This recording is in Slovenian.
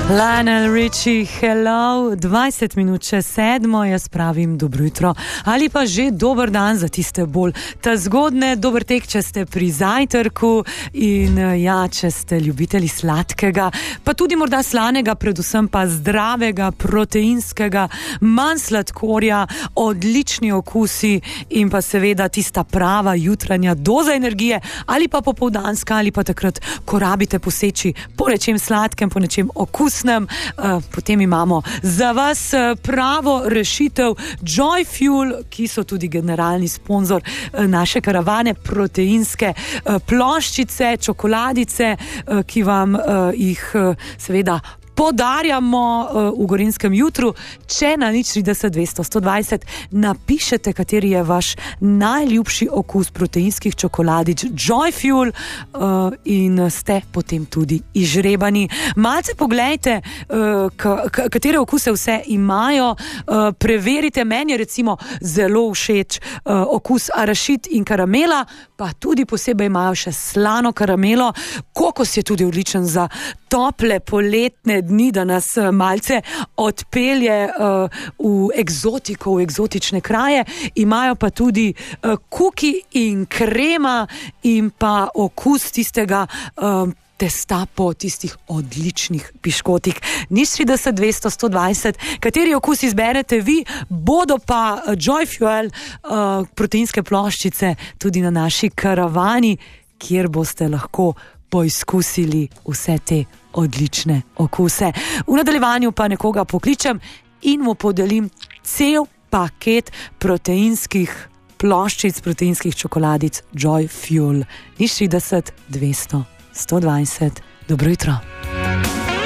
Lionel Richie, hello, 20 minut čez 7, jaz pravim dobro jutro ali pa že dober dan za tiste bolj ta zgodne, dober tek, če ste pri zajtrku in ja, če ste ljubitelji sladkega, pa tudi morda slanega, predvsem pa zdravega, proteinskega, manj sladkorja, odlični okusi in pa seveda tista prava jutranja doza energije ali pa popoldanska ali pa takrat, ko rabite poseči po nečem sladkem, po nečem okusnem. Potem imamo za vas pravo rešitev Joy Fuel, ki so tudi generalni sponzor naše karavane, proteinske ploščice, čokoladice, ki vam jih seveda podarjamo v Gorenjskem jutru. Če na 030 200 120 napišete, kateri je vaš najljubši okus proteinskih čokoladic Joy Fuel in ste potem tudi izžrebani. Malce poglejte, katere okuse vse imajo, preverite. Meni je recimo zelo všeč okus arašid in karamela, pa tudi posebej imajo še slano karamelo. Kokos je tudi odličen za tople poletne dni, da nas malce odpelje v eksotiko, v eksotične kraje. Imajo pa tudi kuki in krema in pa okus tistega testa po tistih odličnih piškotih. 030 200 120, kateri okus izberete vi, bodo pa Joy Fuel proteinske ploščice tudi na naši karavani, kjer boste lahko poizkusili vse te odlične okuse. V nadaljevanju pa nekoga pokličem in mu podelim cel paket proteinskih ploščic, proteinskih čokoladic Joy Fuel. 030 200 120. Dobro jutro.